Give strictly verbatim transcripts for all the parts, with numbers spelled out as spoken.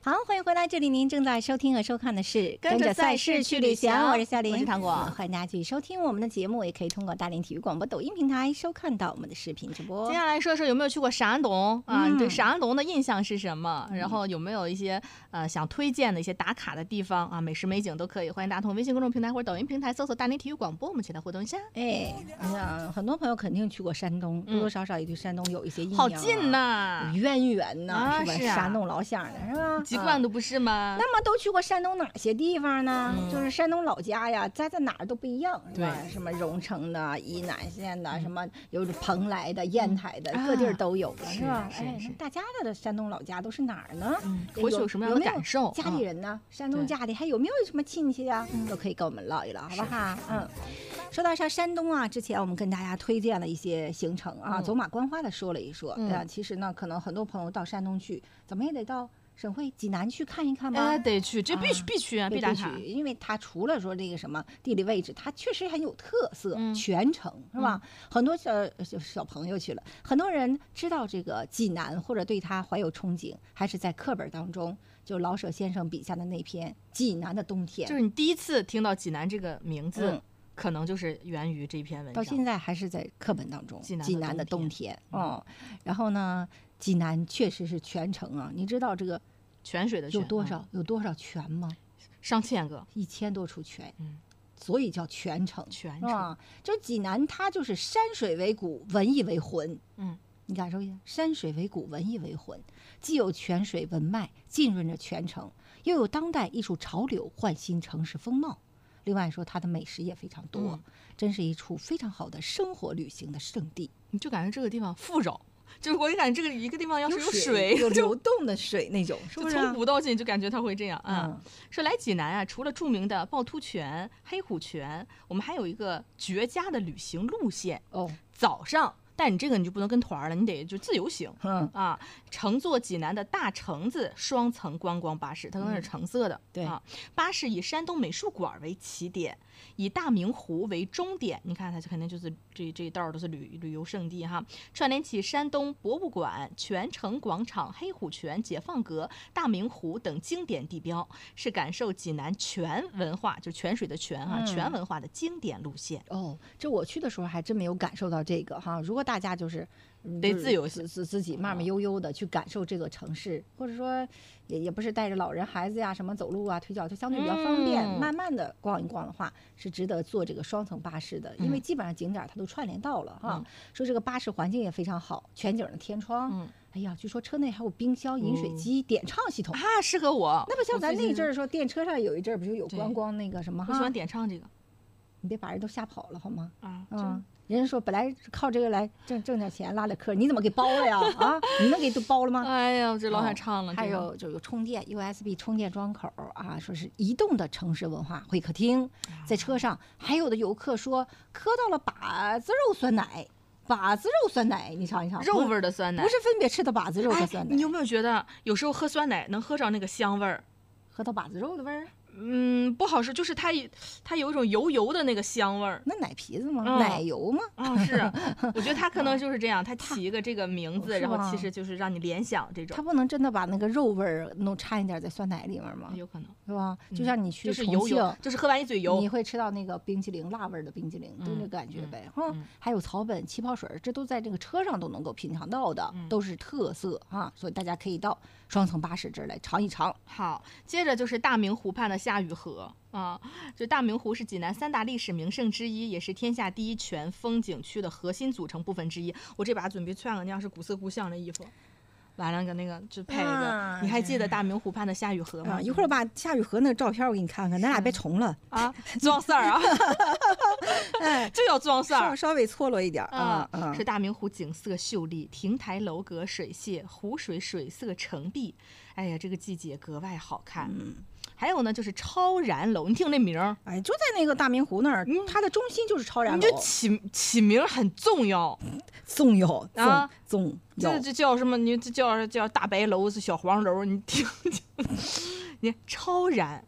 好，欢迎回来，这里您正在收听和收看的是跟着赛事去旅行，我是夏琳， 我是糖果， 欢迎大家继续收听我们的节目，也可以通过大连体育广播抖音平台收看到我们的视频直播。 接下来说说有没有去过山东啊？你对山东的印象是什么？然后有没有一些呃想推荐的一些打卡的地方啊？美食美景都可以，欢迎大家通过微信公众平台或者抖音平台搜索大连体育广播，我们一起来互动一下。 哎，嗯，很多朋友肯定去过山东，多多少少也对山东有一些印象、啊， 好近呐， 渊源呐、 啊， 是吧？ 是啊， 山东老乡的是吧？ 籍贯都不是吗？ 那么都去过山东哪些地方呢？嗯、就是山东老家呀，在在哪儿都不一样，是吧？什么荣成的、沂南县的，嗯、什么有蓬莱的、烟台的，嗯、各地儿都有了， 啊、 是吧？ 是是是哎，大家的山东老家都是哪儿呢？ 嗯，回去有什么样的感受？ 家里人呢？山东家里还有没有什么亲戚啊？都可以跟我们唠一唠，好不好？嗯。说到上山东啊，之前我们跟大家推荐了一些行程啊，嗯、走马观花的说了一说。嗯、啊，其实呢，可能很多朋友到山东去，怎么也得到省会济南去看一看吧。 哎，得去，这必须、啊、必去啊，必打卡。 因为它除了说这个什么地理位置，它确实很有特色， 嗯、 全程是吧？嗯、很多小小小朋友去了，很多人知道这个济南或者对它怀有憧憬，还是在课本当中。就老舍先生笔下的那篇《济南的冬天》， 就是你第一次听到济南这个名字。嗯，可能就是源于这篇文章， 到现在还是在课本当中。 济南, 济南的冬天，哦、嗯，然后呢，济南确实是全城啊，你知道这个泉水的泉有多少、嗯、有多少泉吗？ 上千个， 一千多处泉， 嗯， 所以叫全城。 全城啊，就济南，它就是山水为骨，文艺为魂， 嗯。 你感受一下，山水为骨，文艺为魂，既有泉水文脉浸润着全城，又有当代艺术潮流焕新城市风貌。另外说，它的美食也非常多，嗯、真是一处非常好的生活旅行的圣地。 你就感觉这个地方富饶，就是我感觉这个一个地方要是有水，有流动的水那种，是不是？ 从古到今就感觉它会这样啊。嗯、说来济南啊，除了著名的趵突泉、黑虎泉，我们还有一个绝佳的旅行路线哦， 早上。但你这个你就不能跟团了，你得就自由行。 嗯啊，乘坐济南的大橙子双层观光巴士，它可能是橙色的。 嗯、对啊，巴士以山东美术馆为起点，以大明湖为终点。你看，它肯定就是这这一道都是旅旅游胜地哈，串联起山东博物馆、泉城广场、黑虎泉、解放阁、大明湖等经典地标，是感受济南泉文化，就是泉水的泉哈、啊，泉、嗯、文化的经典路线。 哦，这我去的时候还真没有感受到这个哈。如果大家就是、嗯、 得自由自自自己慢慢悠悠的去感受这个城市，嗯、或者说也也不是带着老人孩子呀什么走路啊推脚，就相对比较方便，嗯、慢慢的逛一逛的话，是值得坐这个双层巴士的，因为基本上景点它都串联到了哈。嗯、说这个巴士环境也非常好，全景的天窗。嗯哎呀，据说车内还有冰箱、饮水机、哦、点唱系统啊，适合我。 那不像咱那阵儿说电车上有一阵儿不就有观光那个什么哈？ 我喜欢点唱这个， 你别把人都吓跑了好吗？ 啊， 嗯。人家说本来靠这个来挣挣点钱拉点客，你怎么给包了呀？啊，你们给都包了吗？ 哎呀，这老海唱了。 哦、还有就有充电 U S B 充电桩口啊，说是移动的城市文化会客厅，在车上还有的游客说喝到了把子肉酸奶。把子肉酸奶，你尝一尝， 肉味的酸奶， 不是分别吃的把子肉的酸奶。 哎、你有没有觉得有时候喝酸奶能喝着那个香味儿， 喝到把子肉的味儿？ 嗯，不好说，就是它它有一种油油的那个香味儿。 那奶皮子吗？嗯、奶油吗？ 啊、哦，是，我觉得它可能就是这样，它起一个这个名字，然后其实就是让你联想这种。 它不能真的把那个肉味儿弄掺一点在酸奶里面吗？ 有可能， 是吧？就像你去重庆，就是油油，就是喝完一嘴油， 你会吃到那个冰淇淋辣味的冰淇淋，就那感觉呗。哈、嗯，还有草本气泡水，这都在这个车上都能够品尝到的，嗯、都是特色啊，所以大家可以到双层巴士这儿来尝一尝。 好，接着就是大明湖畔的夏雨河。啊，就大明湖是济南三大历史名胜之一，也是天下第一泉风景区的核心组成部分之一。我这把准备穿个那样是古色古香的衣服，完了个那个就拍一个、啊。你还记得大明湖畔的夏雨河吗？ 啊、一会儿把夏雨河那个照片我给你看看，咱俩别重了啊，装事儿啊， 哎， 就要装事儿， 稍微错落一点啊、 嗯嗯。是大明湖景色秀丽，亭台楼阁水榭，湖水水色澄碧，哎呀，这个季节格外好看。 嗯。 还有呢，就是超然楼，你听这名儿， 哎，就在那个大明湖那儿，嗯、它的中心就是超然楼。 你这起起名很重要， 重要啊， 重要。 这这叫什么？你这叫叫大白楼是小黄楼，你听听，你超然，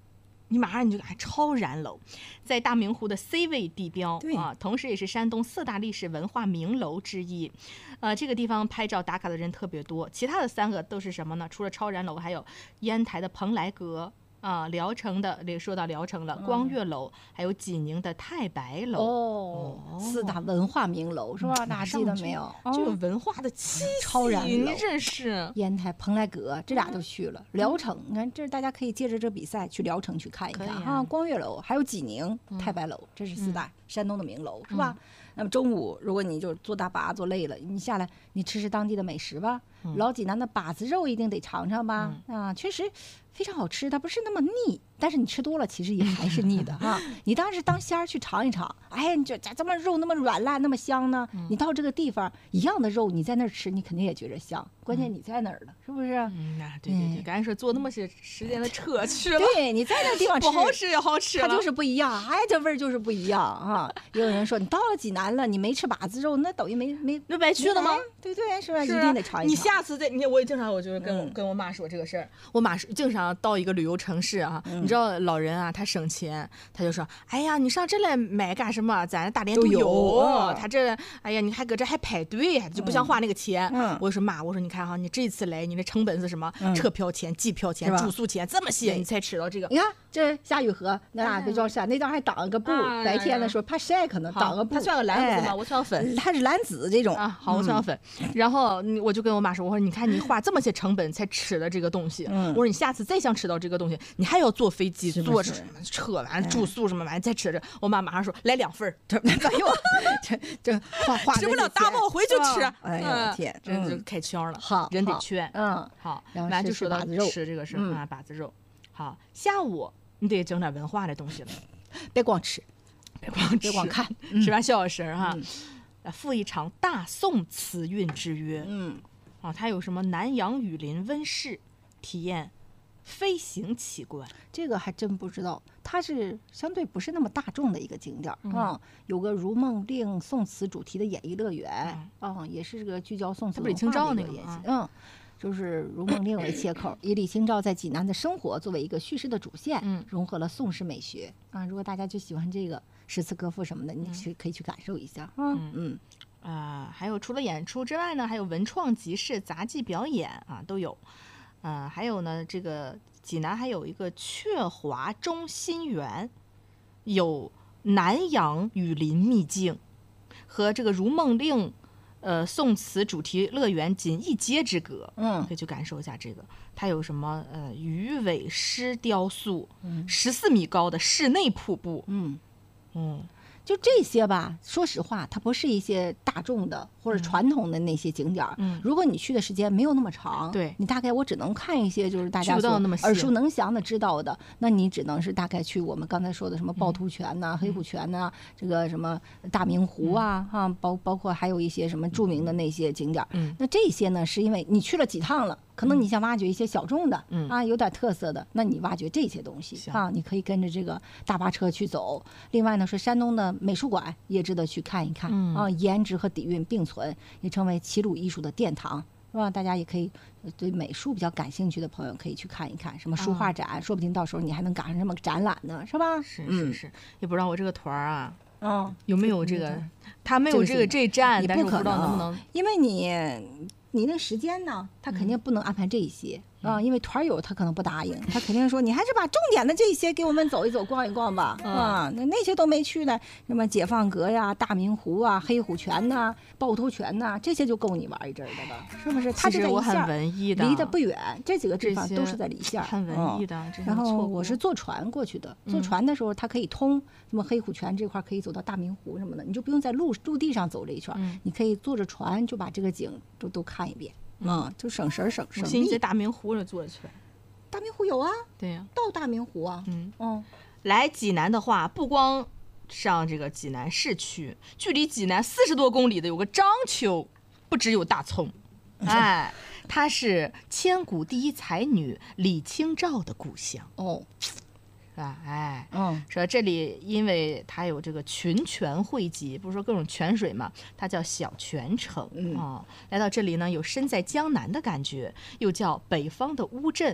你马上你就哎，超然楼，在大明湖的 C 位地标啊，同时也是山东四大历史文化名楼之一。呃，这个地方拍照打卡的人特别多。其他的三个都是什么呢？除了超然楼，还有烟台的蓬莱阁。啊，聊城的，这说到聊城了，光岳楼，还有济宁的太白楼， 哦，四大文化名楼是吧？大家记得没有？ 就有文化的气息， 超然楼， 真是。 烟台蓬莱阁这俩都去了，聊城，你看这大家可以借着这比赛去聊城去看一看啊。光岳楼，还有济宁太白楼，这是四大山东的名楼是吧？那么中午如果你就坐大巴坐累了，你下来你吃吃当地的美食吧，老济南的把子肉一定得尝尝吧，啊，确实。非常好吃，它不是那么腻，但是你吃多了其实也还是腻的哈。你当时当鲜儿去尝一尝，哎，你这咋这么肉那么软烂那么香呢？嗯、你到这个地方一样的肉，你在那儿吃，你肯定也觉着香。关键你在哪儿了，是不是？ 嗯，啊，对对对，刚才说坐那么些时间的车去了， 对，你在那地方吃不好吃也好吃， 它就是不一样，哎，这味儿就是不一样啊。也有人说你到了济南了，你没吃把子肉，那等于没没那白去了吗？ 对对，是吧？一定得尝一尝。 你下次再，你我也经常我就是跟我、嗯、跟我妈说这个事儿，我妈经常。到一个旅游城市啊，嗯、你知道老人啊，他省钱，他就说：“哎呀，你上这来买干什么？咱大连都有。有啊、他这，哎呀，你还搁这还排队，就不想花那个钱。嗯”我说妈，我说你看哈，你这次来，你的成本是什么？嗯、车票钱、机票钱、住宿钱，这么些你才吃到这个。 你看这夏雨荷那俩被撞山，那张还挡个布，啊、白天的时候怕晒，可能挡个布。 他算个蓝紫吗？我算个粉。 他是蓝紫这种啊，好，我算个粉。嗯、然后我就跟我妈说，我说你看你花这么些成本才吃的这个东西，嗯、我说你下次再想吃到这个东西。你还要坐飞机，坐什么车完住宿什么玩意再吃着，我妈马上说来两份儿， 哎呦，这这花花吃不了大包回去吃， 哎呦天， 真就开窍了。 好， 人得劝， 嗯， 好，完就说到吃这个事啊，把子肉。好，下午你得整点文化的东西了， 别光吃， 别光吃， 别光看， 吃完小声哈，赴一场大宋词韵之约，嗯，啊，它有什么南阳雨林温室体验。飞行奇观， 这个还真不知道，它是相对不是那么大众的一个景点儿啊、嗯。有个如梦令宋词主题的演艺乐园啊、嗯嗯，也是这个聚焦宋词文化的一个演戏，嗯，就是如梦令为切口，以李清照在济南的生活作为一个叙事的主线，嗯，融合了宋诗美学啊。如果大家就喜欢这个诗词歌赋什么的，你去可以去感受一下啊，嗯。嗯啊、呃，还有除了演出之外呢，还有文创集市、杂技表演啊都有。嗯、呃，还有呢，这个济南还有一个鹊华中心园，有南阳雨林秘境和这个如梦令，呃，宋词主题乐园仅一街之隔。嗯，可以去感受一下这个。它有什么呃鱼尾狮雕塑，十四米高的室内瀑布。嗯嗯。就这些吧，说实话，它不是一些大众的或者传统的那些景点儿。嗯，如果你去的时间没有那么长， 对， 你大概我只能看一些就是大家所耳熟能详的知道的，那你只能是大概去我们刚才说的什么趵突泉呐、啊、嗯、黑虎泉呐、啊，这个什么大明湖啊，哈、嗯，包包括还有一些什么著名的那些景点儿。嗯，那这些呢，是因为你去了几趟了。可能你想挖掘一些小众的，嗯啊，有点特色的，那你挖掘这些东西啊，你可以跟着这个大巴车去走。另外呢，说山东的美术馆也值得去看一看、嗯、啊，颜值和底蕴并存，也成为齐鲁艺术的殿堂，是吧？大家也可以对美术比较感兴趣的朋友可以去看一看，什么书画展，嗯、说不定到时候你还能赶上这么个展览呢，是吧？ 是是是，嗯、也不知道我这个团儿啊。 嗯， 有没有这个？他没有这个这站，但是我不知道能不能， 因为你。你那时间呢？他肯定不能安排这些、嗯、啊，因为团友他可能不答应，他肯定说你还是把重点的这些给我们走一走、逛一逛吧。嗯、啊，那那些都没去呢，什么解放阁呀、大明湖啊、黑虎泉呐、啊、趵突泉呐、啊，这些就够你玩一阵的了，是不是？他是在一线，离得不远，这几个地方都是在离线， 很文艺的。 嗯、然后我是坐船过去的，坐船的时候它可以通什么黑虎泉这块，可以走到大明湖什么的，你就不用在陆陆地上走这一圈，嗯、你可以坐着船就把这个景都都看一遍。嗯，就省神省省力。 现在大明湖上坐去， 大明湖有啊， 对呀、啊， 到大明湖啊。 嗯嗯，来济南的话，不光上这个济南市区，距离济南四十多公里的有个章丘，不只有大葱，哎，它是千古第一才女李清照的故乡哦。 是吧？哎，嗯，说这里因为它有这个群泉汇集，不是说各种泉水嘛，它叫小泉城啊、嗯哦。来到这里呢，有身在江南的感觉，又叫北方的乌镇，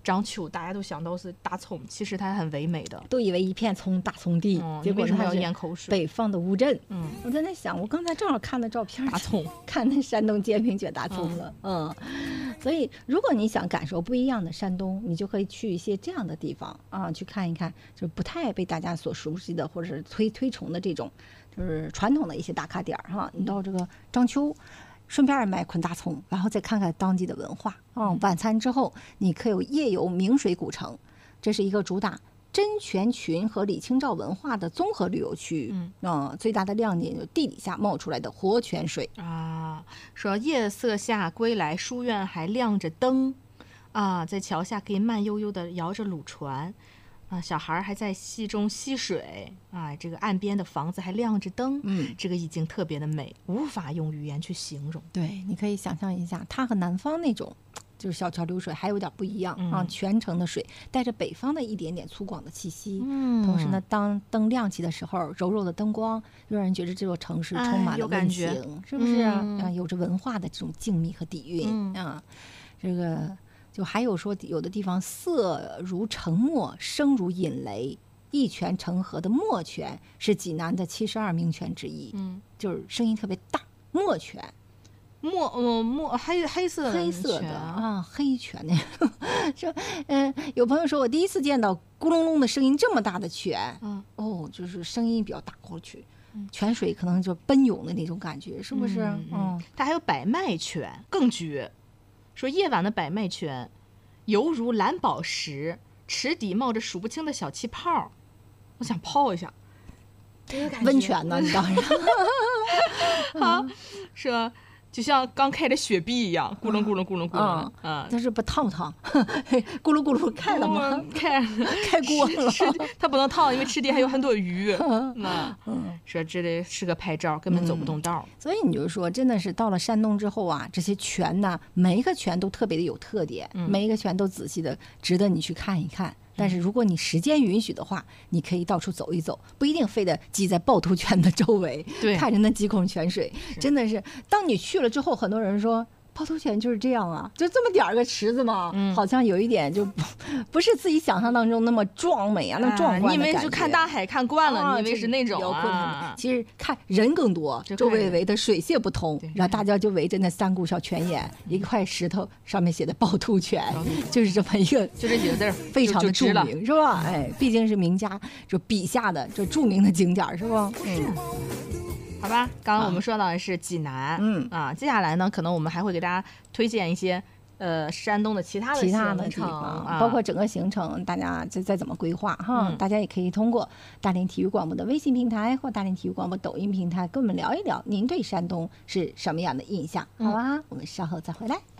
章丘，大家都想到是大葱，其实它很唯美的。 都以为一片葱大葱地， 嗯、 结果为什么要它是咽口水？ 北方的乌镇。 嗯， 我在那想，我刚才正好看的照片， 大葱， 看那山东煎饼卷大葱了。嗯, 嗯，所以如果你想感受不一样的山东，你就可以去一些这样的地方啊，去看一看，就是不太被大家所熟悉的或者是推推崇的这种，就是传统的一些打卡点儿哈。你到这个章丘。顺便买捆大葱，然后再看看当地的文化。嗯，晚餐之后，你可以有夜游明水古城，这是一个主打真泉群和李清照文化的综合旅游区域。嗯、呃，最大的亮点就是地底下冒出来的活泉水啊。说夜色下归来，书院还亮着灯啊，在桥下可以慢悠悠地摇着橹船。啊，小孩还在溪中戏水啊，这个岸边的房子还亮着灯，嗯，这个意境特别的美，无法用语言去形容。 对，你可以想象一下，它和南方那种就是小桥流水还有点不一样、嗯、啊，全城的水带着北方的一点点粗犷的气息，嗯，同时呢，当灯亮起的时候，柔柔的灯光又让人觉得这座城市充满了温情，哎、是不是、嗯、啊？有着文化的这种静谧和底蕴、嗯、啊，这个。就还有说，有的地方色如澄墨，声如引雷，一泉成河的墨泉是济南的七十二名泉之一。嗯，就是声音特别大，墨泉， 墨呃墨黑黑色黑色的啊，黑泉那个。说嗯、呃，有朋友说我第一次见到咕隆隆的声音这么大的泉，嗯，哦，就是声音比较大过去。泉水可能就奔涌的那种感觉，是不是？嗯， 嗯它还有百脉泉，更绝。说夜晚的百脉泉犹如蓝宝石，池底冒着数不清的小气泡，我想泡一下温泉呢，你当然好说就像刚开的雪碧一样，咕隆咕隆咕隆咕隆， 嗯，但是不烫不烫？咕噜咕噜开了吗？ 开开锅了。 它不能烫，因为池底还有很多鱼。嗯，说这里适合拍照，根本走不动道、 嗯。所以你就说，真的是到了山东之后啊，这些泉呢，每一个泉都特别的有特点，嗯、每一个泉都仔细的值得你去看一看。但是如果你时间允许的话，你可以到处走一走，不一定非得挤在趵突泉的周围，看着那几孔泉水，真的是。当你去了之后，很多人说趵突泉就是这样啊，就这么点儿个池子嘛、嗯，好像有一点就不不是自己想象当中那么壮美啊，那么壮观的感觉。 你以为就看大海看惯了，啊、你以为是那种啊？ 其实看人更多，周围围的水泄不通，然后大家就围着那三股小泉眼，一块石头上面写的趵突泉，就是这么一个， 就这几个字， 非常的著名，是吧？哎，毕竟是名家就笔下的这著名的景点，是不？嗯。 好吧，刚刚我们说到的是济南，嗯啊，接下来呢，可能我们还会给大家推荐一些呃山东的其他的其他的地方、啊，包括整个行程，大家再再怎么规划哈、嗯，大家也可以通过大连体育广播的微信平台或大连体育广播抖音平台跟我们聊一聊，您对山东是什么样的印象？嗯、好吧，我们稍后再回来。